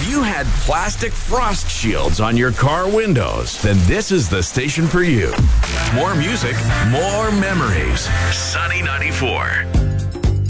you had plastic frost shields on your car windows, then this is the station for you. More music, more memories. Sunny 94.